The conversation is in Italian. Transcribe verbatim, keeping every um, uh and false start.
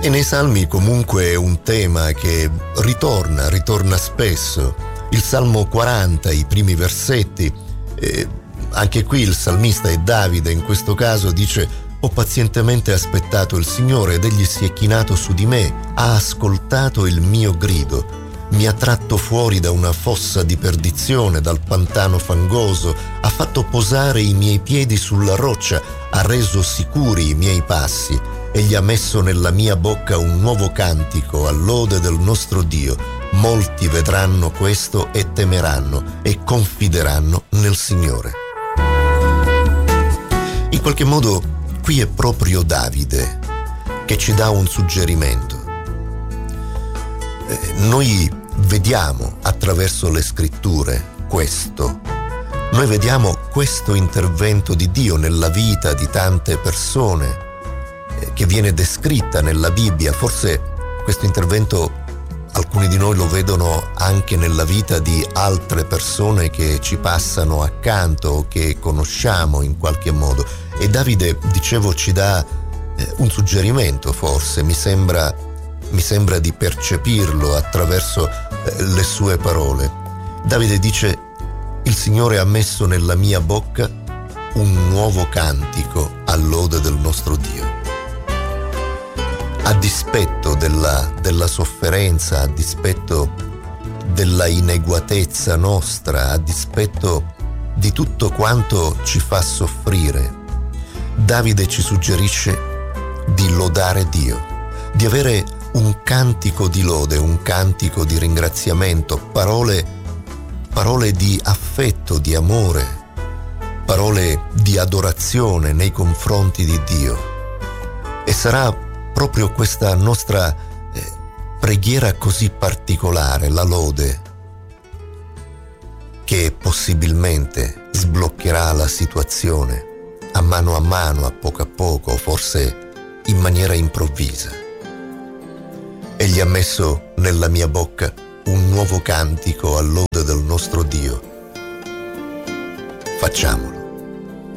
E nei Salmi comunque è un tema che ritorna, ritorna spesso. Il Salmo quaranta, i primi versetti, eh, anche qui il salmista è Davide, in questo caso dice: ho pazientemente aspettato il Signore ed egli si è chinato su di me, ha ascoltato il mio grido, mi ha tratto fuori da una fossa di perdizione, dal pantano fangoso, ha fatto posare i miei piedi sulla roccia, ha reso sicuri i miei passi. Egli ha messo nella mia bocca un nuovo cantico a lode del nostro Dio. Molti vedranno questo e temeranno e confideranno nel Signore. In qualche modo qui è proprio Davide che ci dà un suggerimento. Eh, noi vediamo attraverso le scritture questo. Noi vediamo questo intervento di Dio nella vita di tante persone, che viene descritta nella Bibbia. Forse questo intervento alcuni di noi lo vedono anche nella vita di altre persone che ci passano accanto o che conosciamo in qualche modo. E Davide, dicevo, ci dà eh, un suggerimento, forse, mi sembra, mi sembra di percepirlo attraverso eh, le sue parole. Davide dice: il Signore ha messo nella mia bocca un nuovo cantico a lode del nostro Dio. A dispetto della, della sofferenza, a dispetto della ineguatezza nostra, a dispetto di tutto quanto ci fa soffrire, Davide ci suggerisce di lodare Dio, di avere un cantico di lode, un cantico di ringraziamento, parole, parole di affetto, di amore, parole di adorazione nei confronti di Dio. E sarà proprio questa nostra eh, preghiera così particolare, la lode, che possibilmente sbloccherà la situazione a mano a mano, a poco a poco, forse in maniera improvvisa. Egli ha messo nella mia bocca un nuovo cantico a lode del nostro Dio. Facciamolo.